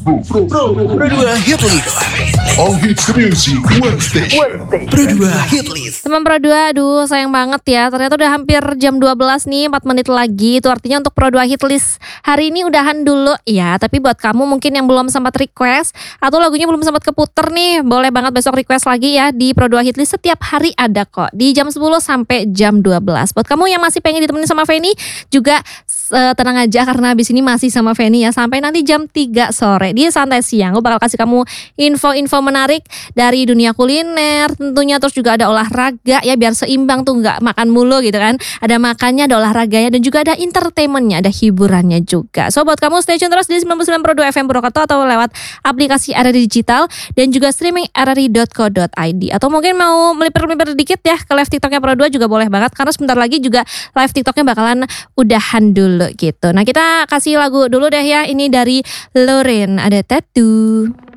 Pro 2 Hit List. All hits music Wednesday. Pro 2 Hit List. Teman Pro 2, aduh sayang banget ya. Ternyata udah hampir jam 12 nih, 4 menit lagi. Itu artinya untuk Pro 2 Hit List hari ini udahan dulu ya. Tapi buat kamu mungkin yang belum sempat request atau lagunya belum sempat keputer nih, boleh banget besok request lagi ya di Pro 2 Hit List. Setiap hari ada kok di jam 10 sampai jam 12. Buat kamu yang masih pengen ditemenin sama Feni juga tenang aja karena habis ini masih sama Feni ya sampai nanti jam 3 sore di Santai Siang. Gue bakal kasih kamu info-info menarik dari dunia kuliner tentunya, terus juga ada olahraga ya biar seimbang tuh, nggak makan mulu gitu kan. Ada makannya, ada olahraganya, dan juga ada entertainmentnya, ada hiburannya juga. So buat kamu stay tune terus di 99.2 FM Purwokerto atau lewat aplikasi RRI Digital dan juga streaming rri.co.id, atau mungkin mau melipir-melipir dikit ya ke live TikToknya Pro 2 juga boleh banget karena sebentar lagi juga live TikToknya bakalan udahan dulu gitu. Nah kita kasih lagu dulu deh ya, ini dari Loren, ada Tattoo.